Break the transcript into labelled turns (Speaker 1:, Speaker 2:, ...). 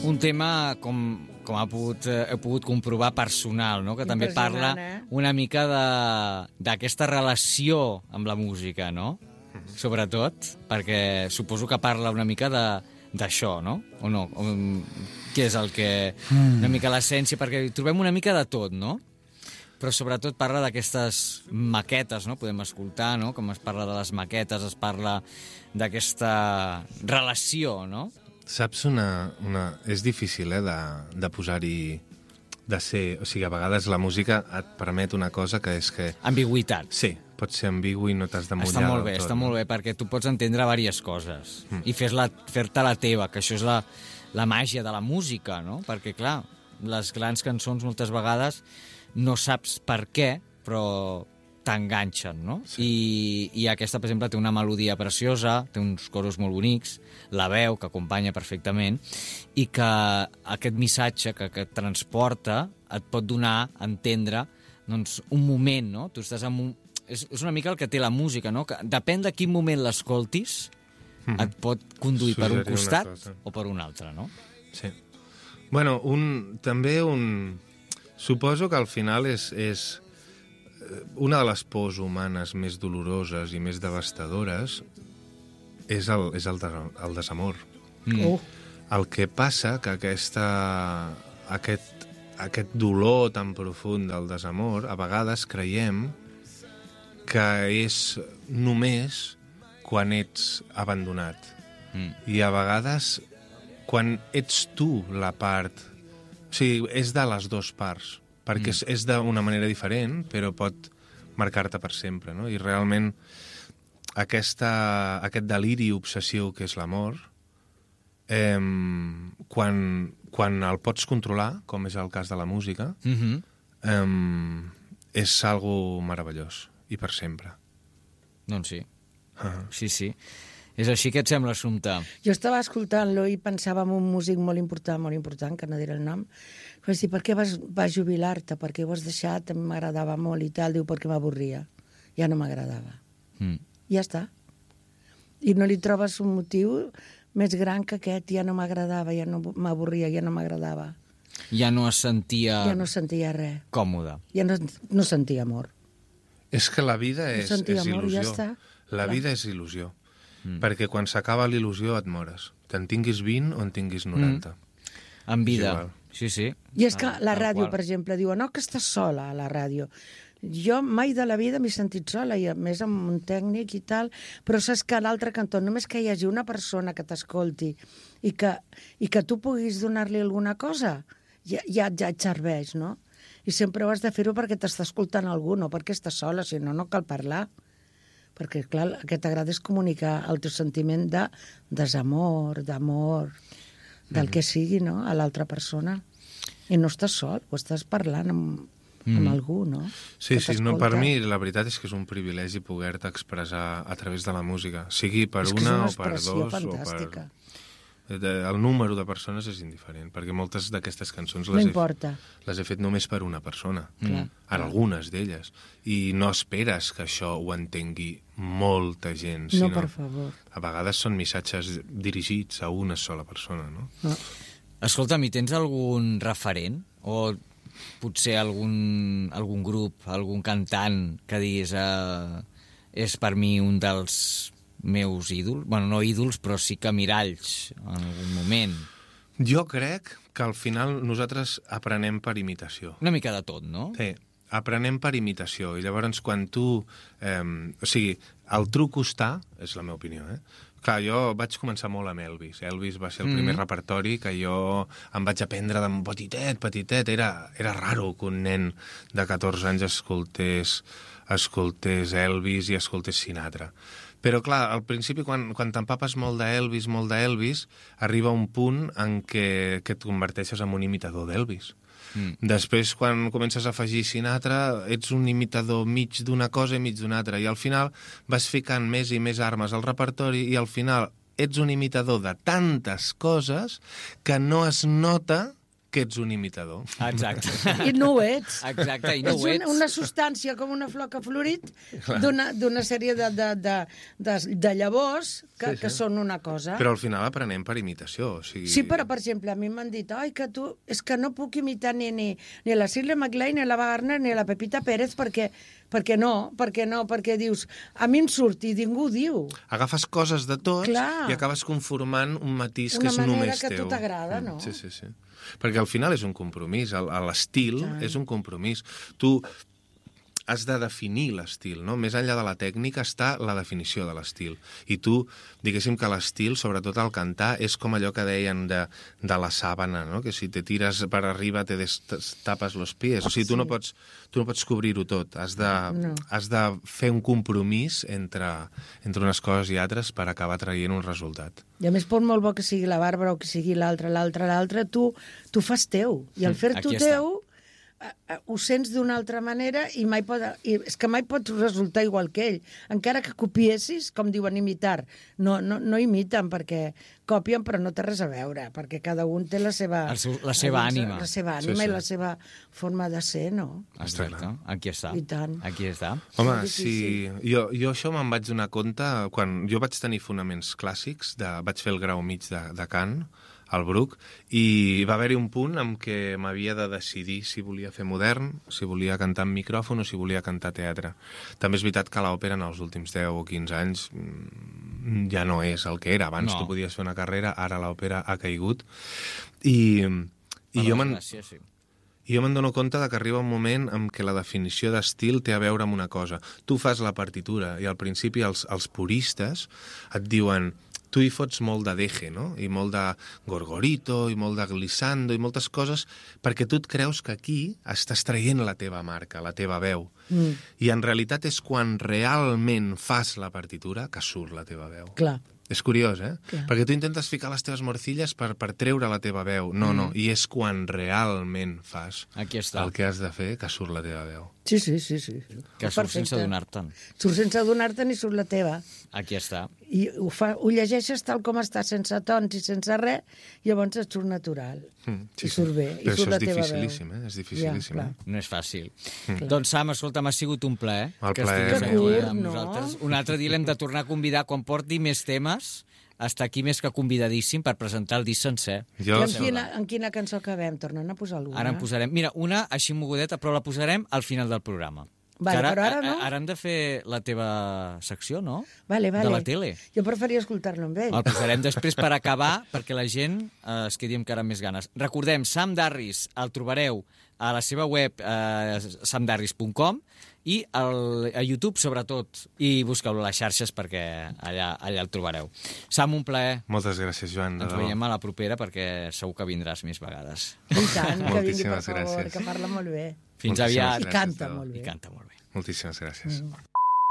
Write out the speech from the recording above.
Speaker 1: Un tema, com he pogut comprovar, personal, no? Que també parla una mica d'aquesta relació amb la música, no? Sobretot, perquè suposo que parla una mica d'això, no? O no? Què és el que... Una mica l'essència, perquè trobem una mica de tot, no? Però sobretot parla d'aquestes maquetes, no? Podem escoltar, no? Com es parla de les maquetes, es parla d'aquesta relació, no?
Speaker 2: Saps és difícil, de posar-hi... de ser... O sigui, a vegades la música et permet una cosa que és que...
Speaker 1: Ambigüitat.
Speaker 2: Sí, pot ser ambigu i no t'has de mullar.
Speaker 1: Està molt bé, perquè tu pots entendre diverses coses i fer-te la teva, que això és la màgia de la música, no? Perquè, clar, les grans cançons moltes vegades no saps per què, però t'enganxen, no? Sí. I aquesta, per exemple, té una melodia preciosa, té uns coros molt bonics, la veu, que acompanya perfectament, i que aquest missatge que transporta et pot donar a entendre doncs, un moment, no? Tu estàs en un... És una mica el que té la música, no? Que depèn de quin moment l'escoltis, et pot conduir per un costat o per un altre, no?
Speaker 2: Sí. Bueno, suposo que al final és una de les pors humanes més doloroses i més devastadores és el desamor. El que passa que aquest dolor tan profund del desamor, a vegades creiem que és només quan ets abandonat. I a vegades quan ets tu la part... O sigui, és de les dues parts, perquè és d'una manera diferent, però pot marcar-te per sempre, no? I realment aquest deliri obsessiu que és l'amor, quan el pots controlar, com és el cas de la música, és algo meravellós, i per sempre.
Speaker 1: Doncs sí. Sí. És així que et sembla, Assumpta?
Speaker 3: Jo estava escoltant-lo i pensava en un músic molt important, que no diré el nom. Vaig dir, per què vas jubilar-te? Per què ho has deixat? M'agradava molt i tal. Diu, perquè m'avorria. Ja no m'agradava. Ja està. I no li trobes un motiu més gran que aquest. Ja no m'agradava, ja no m'avorria, ja no m'agradava.
Speaker 1: Ja no es sentia...
Speaker 3: Ja no sentia res.
Speaker 1: Còmode.
Speaker 3: Ja no sentia amor.
Speaker 2: És que la vida és il·lusió.
Speaker 3: Ja està.
Speaker 2: La vida és il·lusió. Perquè quan s'acaba l'il·lusió et mores. Te'n tinguis 20 o en tinguis 90.
Speaker 1: En vida. Sí.
Speaker 3: I és que la ràdio, per exemple, diu no, que estàs sola a la ràdio. Jo mai de la vida m'he sentit sola, i a més amb un tècnic i tal, però saps que a l'altre cantó, només que hi hagi una persona que t'escolti i que tu puguis donar-li alguna cosa, ja et serveix, no? I sempre ho has de fer-ho perquè t'està escoltant algú, no perquè estàs sola, si no, no cal parlar. Perquè, clar, el que t'agrada és comunicar el teu sentiment de desamor, d'amor, del que sigui, no?, a l'altra persona. I no estàs sol, ho estàs parlant amb algú, no?
Speaker 2: Sí, no, per mi la veritat és que és un privilegi poder-te expressar a través de la música, sigui per una o per dos
Speaker 3: fantàstica.
Speaker 2: o per... El número de persones és indiferent, perquè moltes d'aquestes cançons
Speaker 3: les
Speaker 2: he fet només per una persona, algunes d'elles, i no esperes que això ho entengui molta gent,
Speaker 3: sinó, per favor.
Speaker 2: A vegades són missatges dirigits a una sola persona, no?
Speaker 1: Escolta'm, i tens algun referent? O potser algun grup, algun cantant que diguis és per mi un dels meus ídols? Bueno, no ídols, però sí que miralls en algun moment.
Speaker 2: Jo crec que al final nosaltres aprenem per imitació.
Speaker 1: Una mica de tot, no?
Speaker 2: Sí, aprenem per imitació. I llavors quan tu... o sigui, el truc està, és la meva opinió, Clar, jo vaig començar molt amb Elvis. Elvis va ser el primer repertori que jo em vaig aprendre de petitet. Era raro que un nen de 14 anys escoltés Elvis i escoltés Sinatra. Però, clar, al principi, quan t'empapes molt d'Elvis, arriba un punt en què et converteixes en un imitador d'Elvis. Després, quan comences a afegir Sinatra, ets un imitador mig d'una cosa i mig d'una altra. I al final vas ficant més i més armes al repertori i al final ets un imitador de tantes coses que no es nota que ets un imitador.
Speaker 1: Exacte.
Speaker 3: I no ho ets.
Speaker 1: Exacte, i no ho ets.
Speaker 3: És una substància com una flor que ha florit d'una sèrie de llavors que són una cosa.
Speaker 2: Però al final aprenem per imitació. O sigui...
Speaker 3: Sí, però, per exemple, a mi m'han dit que tu, és que no puc imitar ni la Shirley MacLaine, ni la Wagner, ni la Pepita Pérez, perquè dius, a mi em surt i ningú ho diu.
Speaker 2: Agafes coses de tots i acabes conformant un matís que és només teu.
Speaker 3: Una manera que a tu t'agrada, no?
Speaker 2: Sí. Perquè al final és un compromís, l'estil és un compromís. Tu has de definir l'estil, no? Més enllà de la tècnica està la definició de l'estil. I tu, diguéssim que l'estil, sobretot al cantar, és com allò que deien de la sàbana, no? Que si te tires per arriba te tapes los pies. O sigui, tu no pots cobrir-ho tot. Has de fer un compromís entre unes coses i altres per acabar traient un resultat.
Speaker 3: I a més, per molt bo que sigui la Bàrbara o que sigui l'altre, tu fas teu. I al fer-t'ho teu ho sents d'una altra manera i és que mai pots resultar igual que ell. Encara que copiessis, com diuen imitar, no imiten perquè copien però no té res a veure, perquè cada un té la seva ànima.
Speaker 1: La seva ànima
Speaker 3: i la seva forma de ser, no?
Speaker 1: Exacte, aquí està.
Speaker 3: I tant.
Speaker 1: Aquí està.
Speaker 2: Home, sí, jo això me'n vaig donar compte quan jo vaig tenir fonaments clàssics, vaig fer el grau mig de cant, al Bruc, i va haver-hi un punt en què m'havia de decidir si volia fer modern, si volia cantar amb micròfon o si volia cantar teatre. També és veritat que l'òpera en els últims 10 o 15 anys ja no és el que era. Abans tu podies fer una carrera, ara l'òpera ha caigut. I jo me'n dono compte que arriba un moment en què la definició d'estil té a veure amb una cosa. Tu fas la partitura i al principi els puristes et diuen tu hi fots molt de deje, no? I molt de gorgorito, i molt de glissando, i moltes coses, perquè tu et creus que aquí estàs traient la teva marca, la teva veu. I en realitat és quan realment fas la partitura que surt la teva veu.
Speaker 3: Clar.
Speaker 2: És curiós, eh?
Speaker 3: Clar.
Speaker 2: Perquè tu intentes ficar les teves morcilles per treure la teva veu. No, i és quan realment fas el que has de fer que surt la teva veu.
Speaker 3: Sí.
Speaker 1: Que surt sense adonar-te'n.
Speaker 3: Surt sense adonar-te'n i surt la teva.
Speaker 1: Aquí està.
Speaker 3: I ho llegeixes tal com està, sense tons i sense res, llavors et surt natural. I surt bé, i surt la teva veu.
Speaker 2: Però això és dificilíssim, és dificilíssim.
Speaker 1: No és fàcil. Doncs, Sam, escolta, m'ha sigut un plaer
Speaker 2: que
Speaker 1: estigués
Speaker 3: aquí
Speaker 1: amb nosaltres. Un altre dia l'hem de tornar a convidar quan porti més temes. Està aquí més que convidadíssim per presentar el disc sencer.
Speaker 3: I en quina cançó acabem? Tornen a posar alguna?
Speaker 1: Ara en posarem. Mira, una així mogudeta, però la posarem al final del programa.
Speaker 3: Vale, però ara no?
Speaker 1: Ara hem de fer la teva secció, no?
Speaker 3: Vale.
Speaker 1: De la tele.
Speaker 3: Jo preferia escoltar-lo amb ell.
Speaker 1: El posarem després per acabar, perquè la gent es quedi encara amb més ganes. Recordem, Sam Darris el trobareu a la seva web samdarris.com i a YouTube, sobretot, i busqueu-lo a les xarxes perquè allà el trobareu. Sam, un plaer.
Speaker 2: Moltes gràcies, Joan.
Speaker 1: Ens veiem a la propera perquè segur que vindràs més vegades.
Speaker 3: I tant, que vingui, per favor,
Speaker 2: gràcies.
Speaker 3: que parla molt bé.
Speaker 1: Fins aviat.
Speaker 3: I canta molt bé.
Speaker 1: I canta molt bé.
Speaker 2: Moltíssimes gràcies.